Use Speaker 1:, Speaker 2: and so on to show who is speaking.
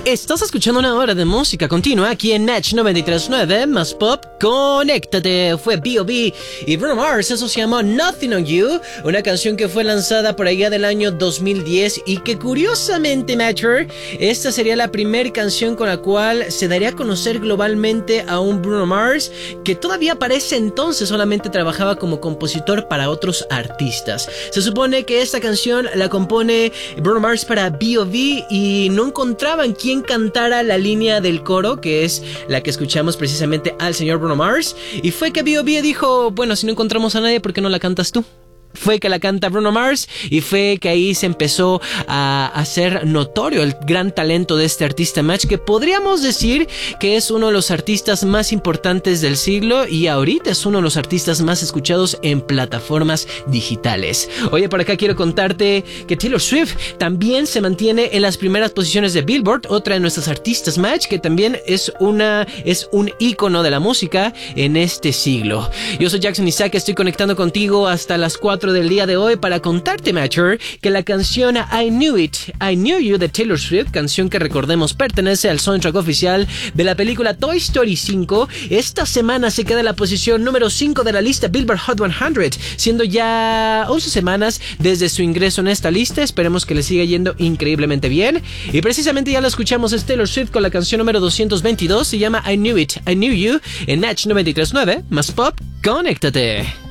Speaker 1: Estás escuchando una hora de música continua aquí en Natch 93.9 más Pop. Conéctate. Fue B.O.B. y Bruno Mars. Eso se llamó Nothing on You, una canción que fue lanzada por allá del año 2010 y que curiosamente, Matcher, esta sería la primera canción con la cual se daría a conocer globalmente a un Bruno Mars que todavía para ese entonces solamente trabajaba como compositor para otros artistas. Se supone que esta canción la compone Bruno Mars para B.O.B. y no encontraban quién cantara la línea del coro, que es la que escuchamos precisamente al señor Bruno Mars, y fue que B.O.B. dijo, bueno, si no encontramos a nadie, ¿por qué no la cantas tú? Fue que la canta Bruno Mars y fue que ahí se empezó a hacer notorio el gran talento de este artista Match, que podríamos decir que es uno de los artistas más importantes del siglo y ahorita es uno de los artistas más escuchados en plataformas digitales. Oye, por acá quiero contarte que Taylor Swift también se mantiene en las primeras posiciones de Billboard, otra de nuestras artistas Match, que también es un ícono de la música en este siglo. Yo soy Jackson Isaac, estoy conectando contigo hasta las 4 del día de hoy para contarte, Matcher, que la canción I Knew You de Taylor Swift, canción que recordemos pertenece al soundtrack oficial de la película Toy Story 5, esta semana se queda en la posición número 5 de la lista Billboard Hot 100, siendo ya 11 semanas desde su ingreso en esta lista. Esperemos que le siga yendo increíblemente bien. Y precisamente ya la escuchamos, es Taylor Swift con la canción número 222, se llama I Knew You en Natch 93.9 más Pop. Conéctate.